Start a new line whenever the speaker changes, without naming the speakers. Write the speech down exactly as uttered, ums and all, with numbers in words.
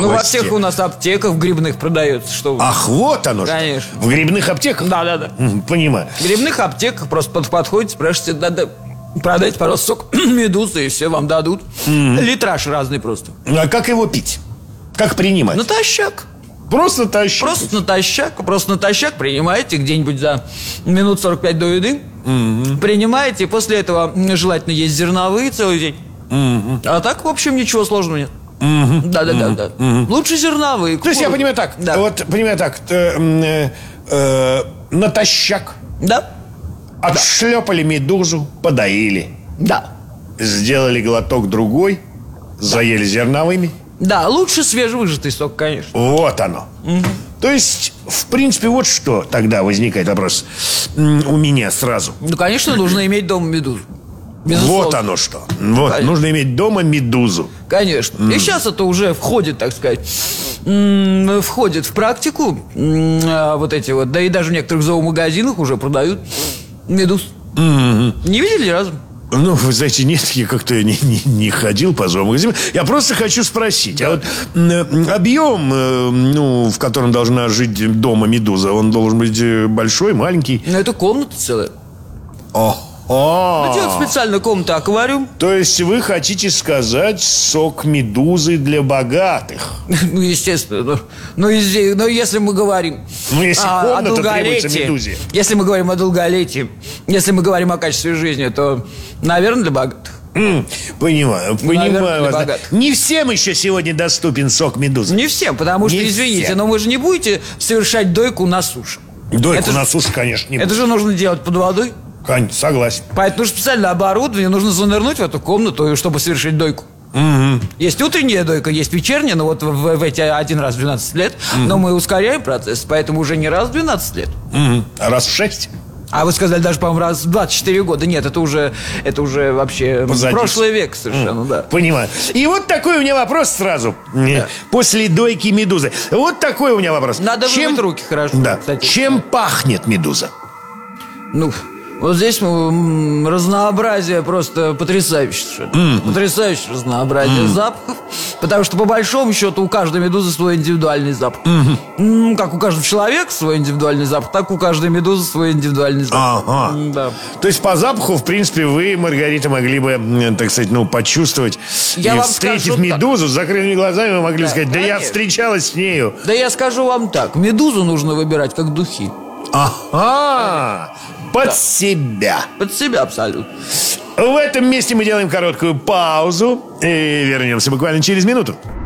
Ну, во всех у нас аптеках в грибных продается. Что
Ах, вот оно что.
Конечно.
В грибных аптеках?
Да, да, да.
Понимаю.
В грибных аптеках просто под, подходите, спрашиваете, надо продать, пожалуйста, сок медузы, и все вам дадут. Mm. Литраж разный просто.
А как его пить? Как принимать?
Натощак.
Просто натощак?
Просто натощак. Просто натощак принимаете где-нибудь за минут сорок пять до еды. Mm-hmm. Принимаете, и после этого желательно есть зерновые целый день. Mm-hmm. А так, в общем, ничего сложного нет. Mm-hmm. Да, да, mm-hmm. да, да. Mm-hmm. Лучше зерновые.
То есть я понимаю так. Да. Вот понимаю так. Э, э, натощак.
Да.
Отшлепали медузу, подоили.
Да.
Сделали глоток другой, да. Заели зерновыми.
Да, лучше свежевыжатый сок, конечно.
Вот оно. Mm-hmm. То есть, в принципе, вот что тогда возникает вопрос у меня сразу.
Ну, конечно, нужно иметь дома медузу. Безусловно.
Вот оно что. Вот, конечно. Нужно иметь дома медузу.
Конечно. Mm. И сейчас это уже входит, так сказать, входит в практику. Вот эти вот, да и даже в некоторых зоомагазинах уже продают медуз. Mm-hmm. Не видели разу?
Ну, вы знаете, нет, я как-то не, не, не ходил по зоомагазинам. Я просто хочу спросить, да. А вот э, объем, э, ну, в котором должна жить дома медуза, он должен быть большой, маленький?
Ну, это комната целая.
О. А-а-а.
Ну, делать специально комната аквариум.
То есть вы хотите сказать сок медузы для богатых?
Ну, естественно. Ну, ну, если мы говорим
ну, если
о,
о
долголетии,
медузе.
Если мы говорим о долголетии, если мы говорим о качестве жизни, то, наверное, для богатых.
Mm, понимаю, понимаю.
Наверное,
вас. Не всем еще сегодня доступен сок медузы.
Не всем, потому что,
не
извините,
всем.
но вы же не будете совершать дойку на суше.
Дойку
это
на
же,
суше, конечно, не
Это
будет.
же нужно делать под водой.
Конечно, согласен.
Поэтому нужно специальное оборудование, нужно занырнуть в эту комнату, чтобы совершить дойку.
Угу.
Есть утренняя дойка, есть вечерняя, но вот в, в эти один раз в двенадцать лет. Угу. Но мы ускоряем процесс, поэтому уже не раз в двенадцать лет.
Угу. А раз в шесть?
А вы сказали даже, по-моему, раз в двадцать четыре года. Нет, это уже, это уже вообще позади. Прошлый век совершенно, mm, да.
Понимаю. И вот такой у меня вопрос сразу. Да. После дойки медузы. Вот такой у меня вопрос.
Надо
Чем...
вымыть руки хорошо.
Да.
Кстати.
Чем пахнет медуза?
Ну... Вот здесь разнообразие просто потрясающее. Mm-hmm. Потрясающее разнообразие mm-hmm. запахов. Потому что, по большому счету, у каждой медузы свой индивидуальный запах. Mm-hmm. Ну, как у каждого человека свой индивидуальный запах, так у каждой медузы свой индивидуальный запах.
Ага.
Да.
То есть по запаху, в принципе, вы, Маргарита, могли бы, так сказать, ну, почувствовать.
Я
и
вам
встретив
скажу
медузу, с закрытыми глазами, вы могли
да,
сказать, да
конечно.
я встречалась с нею.
Да я скажу вам так, медузу нужно выбирать как духи.
Ага, под да. себя.
Под себя абсолютно.
В этом месте мы делаем короткую паузу и вернемся буквально через минуту.